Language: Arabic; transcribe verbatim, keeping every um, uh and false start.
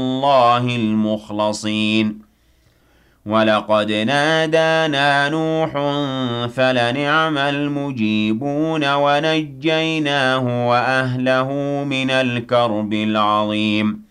اللَّهِ الْمُخْلَصِينَ وَلَقَدْ نَادَانَا نُوحٌ فَلَنِعْمَ الْمُجِيبُونَ وَنَجَّيْنَاهُ وَأَهْلَهُ مِنَ الْكَرْبِ الْعَظِيمِ